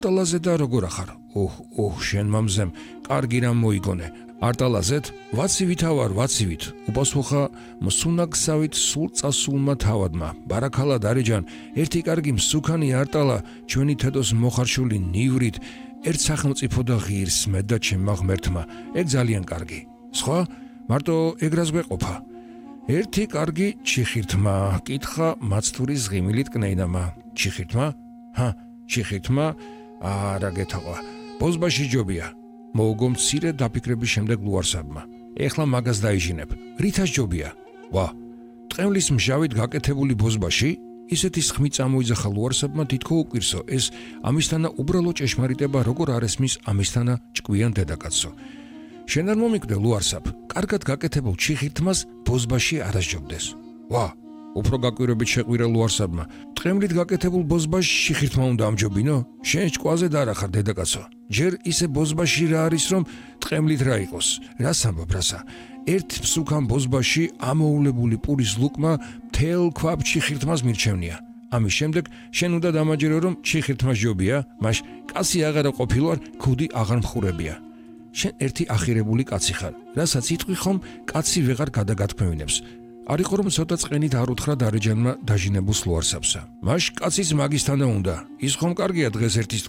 არტალაზე და როგორ ახარ? შენ მამზემ, კარგი რამ მოიგონე. არტალაზეთ, ვაცივით ავარ, ვაცივით. უპასუხა მსუნაგსავით სულ წასულმა თავადმა. ბარაქალა დარეჯან, ერთი კარგი მსუქანი არტალა, ჩვენი თედოს მოხარშული ნივრით, ერთ სახელმწიფო და ღირს მედდა ჩემმა ღმერთმა. ეგ ძალიან კარგი. სხვა, მარტო ეგრას გვეყოფა. ერთი კარგი ჩიხირთმა, კითხა მაცთურის ღიმილით კნეინამა. ჩიხირთმა? ჩიხირთმა? არა გეთაყვა. ბოზბაში ჯობია. მოუგო მცირე დაფიქრების შემდეგ ლუარსაბმა. ეხლა მაგას დაიჟინებ. რითას ჯობია? ტყემლის მჟავით გაკეთებული ბოზბაში? ისეთი სხმი წამოიძახა ლუარსაბმა თითქო უკვირსო, ეს ამისთანა უბრალო ჭეშმარიტება როგორ არ ესმის ამისთანა ჭკვიან დედაკაცო. შენ არ მომიკვდე ლუარსაბ, კარგად გაკეთებულ ჩიხირთმას ბოზბაში არ ასჯობდეს. უფრო გაკვირვებით შეყვირა ლუარსაბმა. ტყემლით გაკეთებულ ბოზბაში ჩიხირთმა უნდა ამჯობინო? შენ ჭკვაზე დარახარ დედაკაცო. ჯერ ისე ბოზბაში რა არის რომ ტყემლით რა იყოს? რას ამბობ რასა? ერთ მსუქან ბოზბაში ამოულებული პურის ლუკმა მთელ ქვაბ ჩიხირთმას მირჩევნია. ამის შემდეგ შენ უნდა დამაჯერო რომ ჩიხირთმას ჯობია, მაშ კაცი აღარა ყოფილვარ, ქუდი აღარ მხურებია. შენ ერთი ახირებული კაცი ხარ, რასაც იტყვი ხომ კაცი ვეღარ გადაგათქმევინებს. არ იყო რომ ცოტა წყენით არ უთხრა დარეჯანმა დაჟინებულს ლუარსაბსა. მაშ კაცის მაგისთანა უნდა. ის ხომ კარგია დღეს ერთის